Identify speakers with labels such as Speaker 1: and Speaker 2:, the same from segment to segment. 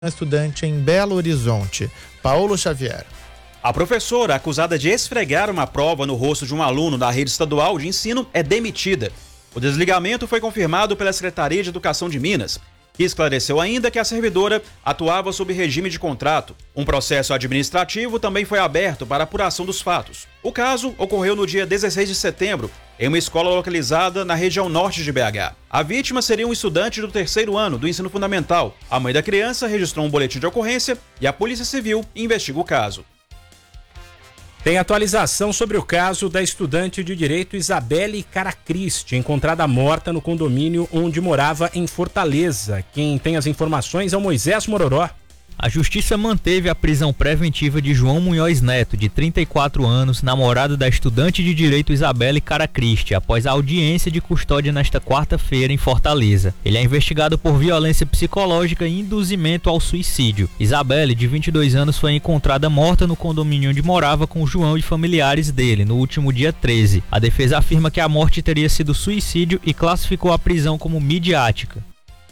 Speaker 1: Estudante em Belo Horizonte. Paulo Xavier.
Speaker 2: A professora, acusada de esfregar uma prova no rosto de um aluno da rede estadual de ensino, é demitida. O desligamento foi confirmado pela Secretaria de Educação de Minas, que esclareceu ainda que a servidora atuava sob regime de contrato. Um processo administrativo também foi aberto para apuração dos fatos. O caso ocorreu no dia 16 de setembro, em uma escola localizada na região norte de BH. A vítima seria um estudante do 3º ano do ensino fundamental. A mãe da criança registrou um boletim de ocorrência e a Polícia Civil investiga o caso.
Speaker 3: Tem atualização sobre o caso da estudante de Direito Isabelle Caracristi, encontrada morta no condomínio onde morava em Fortaleza. Quem tem as informações é o Moisés Mororó.
Speaker 4: A Justiça manteve a prisão preventiva de João Munhoz Neto, de 34 anos, namorado da estudante de Direito Isabelle Caracristi, após a audiência de custódia nesta quarta-feira em Fortaleza. Ele é investigado por violência psicológica e induzimento ao suicídio. Isabelle, de 22 anos, foi encontrada morta no condomínio onde morava com João e familiares dele, no último dia 13. A defesa afirma que a morte teria sido suicídio e classificou a prisão como midiática.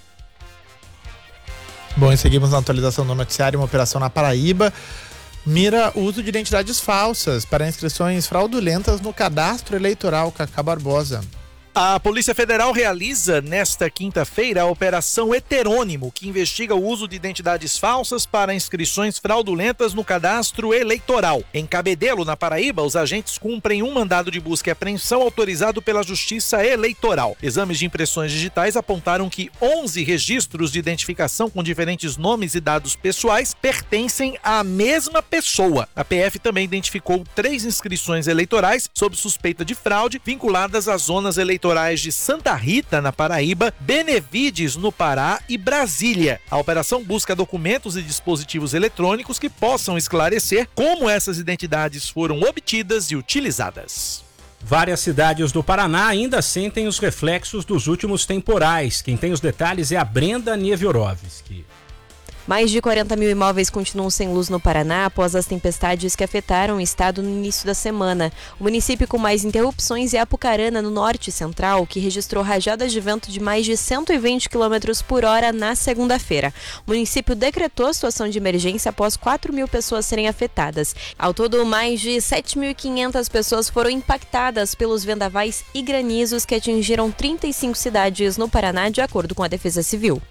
Speaker 1: Bom, e seguimos na atualização do noticiário. Uma operação na Paraíba mira o uso de identidades falsas para inscrições fraudulentas no cadastro eleitoral. Cacá Barbosa.
Speaker 5: A Polícia Federal realiza nesta quinta-feira a Operação Heterônimo, que investiga o uso de identidades falsas para inscrições fraudulentas no cadastro eleitoral. Em Cabedelo, na Paraíba, os agentes cumprem um mandado de busca e apreensão autorizado pela Justiça Eleitoral. Exames de impressões digitais apontaram que 11 registros de identificação com diferentes nomes e dados pessoais pertencem à mesma pessoa. A PF também identificou 3 inscrições eleitorais sob suspeita de fraude vinculadas às zonas eleitorais de Santa Rita, na Paraíba, Benevides, no Pará e Brasília. A operação busca documentos e dispositivos eletrônicos que possam esclarecer como essas identidades foram obtidas e utilizadas.
Speaker 3: Várias cidades do Paraná ainda sentem os reflexos dos últimos temporais. Quem tem os detalhes é a Brenda Nieviorovski.
Speaker 6: Mais de 40 mil imóveis continuam sem luz no Paraná após as tempestades que afetaram o estado no início da semana. O município com mais interrupções é Apucarana, no norte central, que registrou rajadas de vento de mais de 120 km por hora na segunda-feira. O município decretou a situação de emergência após 4 mil pessoas serem afetadas. Ao todo, mais de 7.500 pessoas foram impactadas pelos vendavais e granizos que atingiram 35 cidades no Paraná, de acordo com a Defesa Civil.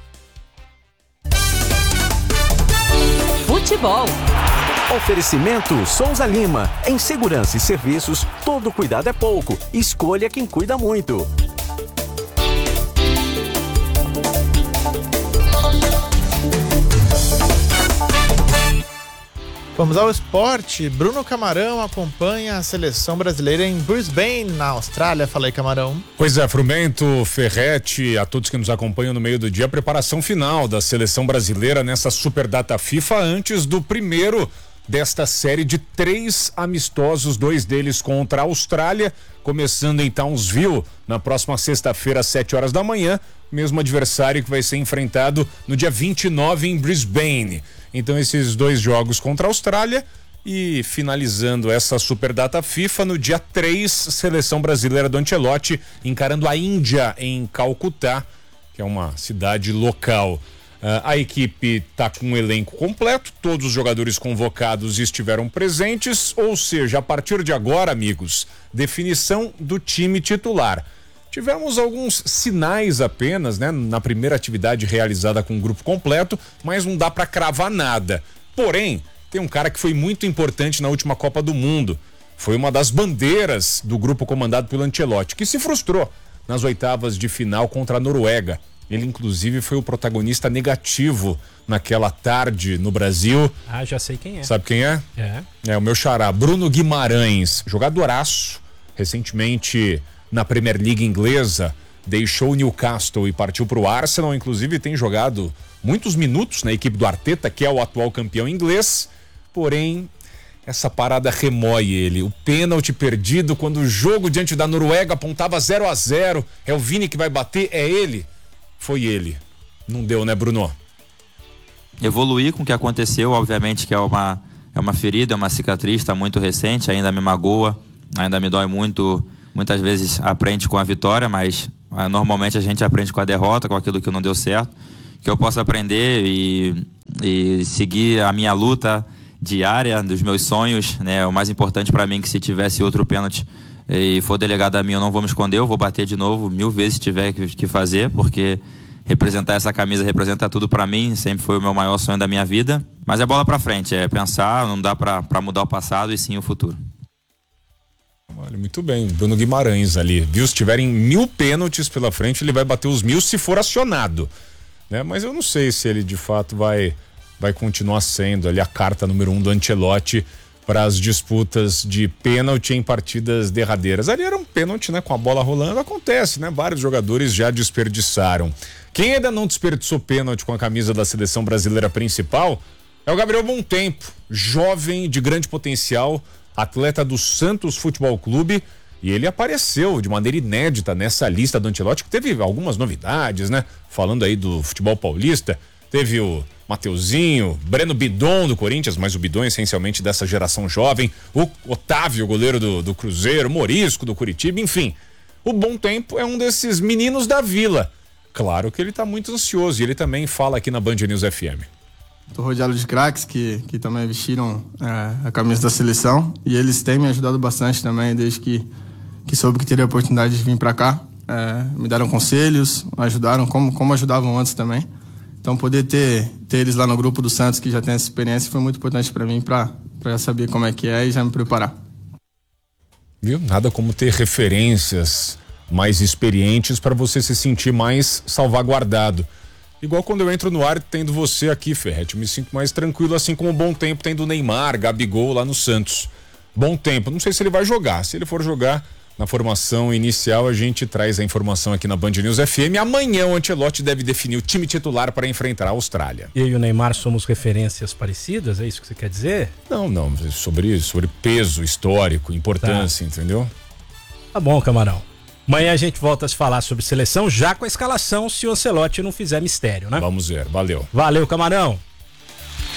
Speaker 7: Futebol. Oferecimento Souza Lima. Em segurança e serviços, todo cuidado é pouco. Escolha quem cuida muito.
Speaker 1: Vamos ao esporte. Bruno Camarão acompanha a seleção brasileira em Brisbane, na Austrália. Fala aí, Camarão.
Speaker 8: Pois é, Frumento, Ferretti, a todos que nos acompanham no meio do dia, a preparação final da seleção brasileira nessa Superdata FIFA antes do primeiro desta série de 3 amistosos, 2 deles contra a Austrália, começando em Townsville na próxima sexta-feira às 7 horas da manhã, mesmo adversário que vai ser enfrentado no dia 29 em Brisbane. Então esses 2 jogos contra a Austrália e finalizando essa Superdata FIFA no dia 3, seleção brasileira do Ancelotti encarando a Índia em Calcutá, que é uma cidade local. A equipe está com um elenco completo, todos os jogadores convocados estiveram presentes, ou seja, a partir de agora, amigos, definição do time titular. Tivemos alguns sinais apenas, né, na primeira atividade realizada com o grupo completo, mas não dá para cravar nada. Porém, tem um cara que foi muito importante na última Copa do Mundo. Foi uma das bandeiras do grupo comandado pelo Ancelotti, que se frustrou nas oitavas de final contra a Noruega. Ele, inclusive, foi o protagonista negativo naquela tarde no Brasil.
Speaker 3: Ah, já sei quem é.
Speaker 8: Sabe quem é? É o meu xará, Bruno Guimarães, jogadoraço, recentemente na Premier League inglesa, deixou o Newcastle e partiu para o Arsenal, inclusive tem jogado muitos minutos na equipe do Arteta, que é o atual campeão inglês, porém essa parada remói ele. O pênalti perdido quando o jogo diante da Noruega apontava 0-0, é o Vini que vai bater, é ele? Foi ele. Não deu, né, Bruno?
Speaker 9: Evoluir com o que aconteceu, obviamente que é uma ferida, é uma cicatriz, está muito recente, ainda me magoa, ainda me dói muito. Muitas vezes aprende com a vitória, mas normalmente a gente aprende com a derrota, com aquilo que não deu certo. que eu possa aprender e seguir a minha luta diária dos meus sonhos, né? O mais importante para mim é que se tivesse outro pênalti e for delegado a mim, eu não vou me esconder, eu vou bater de novo 1000 vezes se tiver que fazer, porque representar essa camisa representa tudo para mim, sempre foi o meu maior sonho da minha vida. Mas é bola para frente, é pensar, não dá para mudar o passado e sim o futuro.
Speaker 8: Olha, muito bem, Bruno Guimarães ali, viu? Se tiverem 1000 pênaltis pela frente, ele vai bater os 1000 se for acionado, né? Mas eu não sei se ele de fato vai continuar sendo ali a carta número 1 do Ancelotti para as disputas de pênalti em partidas derradeiras. Ali era um pênalti, né? Com a bola rolando, acontece, né? Vários jogadores já desperdiçaram. Quem ainda não desperdiçou pênalti com a camisa da seleção brasileira principal é o Gabriel Bontempo, jovem de grande potencial, atleta do Santos Futebol Clube, e ele apareceu de maneira inédita nessa lista do Ancelotti, que teve algumas novidades, né? Falando aí do futebol paulista, teve o Mateuzinho, Breno Bidon do Corinthians, mas o Bidon essencialmente dessa geração jovem, o Otávio, goleiro do Cruzeiro, Morisco do Curitiba, enfim. O Bontempo é um desses meninos da vila. Claro que ele tá muito ansioso, e ele também fala aqui na Band News FM.
Speaker 10: Tô rodeado de craques que também vestiram a camisa da seleção, e eles têm me ajudado bastante também, desde que soube que teria a oportunidade de vir para cá. Me deram conselhos, ajudaram como ajudavam antes também. Então poder ter eles lá no grupo do Santos, que já tem essa experiência, foi muito importante para mim, para já saber como é que é e já me preparar.
Speaker 8: Viu? Nada como ter referências mais experientes para você se sentir mais salvaguardado. Igual quando eu entro no ar tendo você aqui, Ferretti, eu me sinto mais tranquilo, assim como o Bontempo tendo o Neymar, Gabigol lá no Santos. Bontempo, não sei se ele vai jogar. Se ele for jogar na formação inicial, a gente traz a informação aqui na Band News FM. Amanhã o Ancelotti deve definir o time titular para enfrentar a Austrália.
Speaker 3: Eu e o Neymar somos referências parecidas, é isso que você quer dizer?
Speaker 8: Não, sobre peso histórico, importância, entendeu?
Speaker 3: Tá bom, Camarão. Amanhã a gente volta a se falar sobre seleção, já com a escalação, se o Ancelotti não fizer mistério, né?
Speaker 8: Vamos ver, valeu.
Speaker 3: Valeu, Camarão.